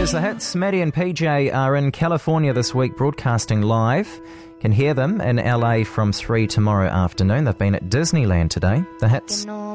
is The Hits. Maddie and PJ are in California this week broadcasting live. Can hear them in LA from 3 tomorrow afternoon. They've been at Disneyland today. The Hits.